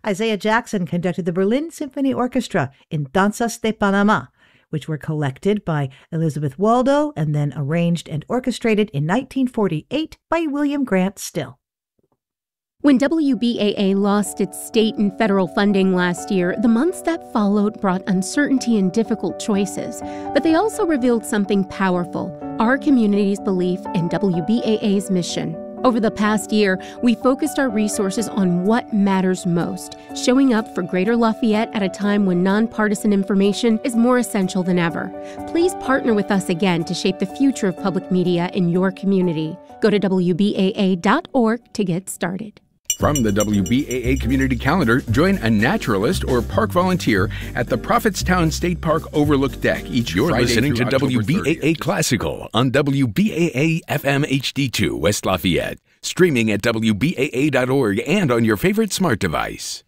Isaiah Jackson conducted the Berlin Symphony Orchestra in Danzas de Panama, which were collected by Elizabeth Waldo and then arranged and orchestrated in 1948 by William Grant Still. When WBAA lost its state and federal funding last year, the months that followed brought uncertainty and difficult choices. But they also revealed something powerful: our community's belief in WBAA's mission. Over the past year, we focused our resources on what matters most, showing up for Greater Lafayette at a time when nonpartisan information is more essential than ever. Please partner with us again to shape the future of public media in your community. Go to WBAA.org to get started. From the WBAA Community Calendar, join a naturalist or park volunteer at the Prophetstown State Park Overlook Deck each Friday. You're listening to WBAA Classical on WBAA FM HD2 West Lafayette, streaming at WBAA.org and on your favorite smart device.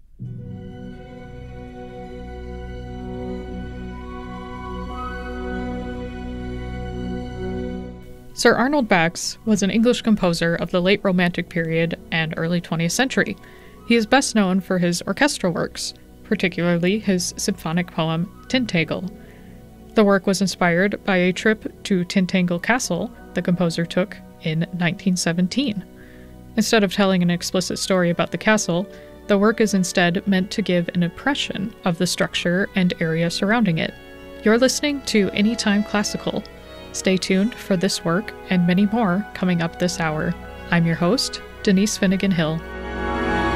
Sir Arnold Bax was an English composer of the late Romantic period and early 20th century. He is best known for his orchestral works, particularly his symphonic poem Tintagel. The work was inspired by a trip to Tintagel Castle the composer took in 1917. Instead of telling an explicit story about the castle, the work is instead meant to give an impression of the structure and area surrounding it. You're listening to Anytime Classical. Stay tuned for this work and many more coming up this hour. I'm your host, Denise Finnegan Hill.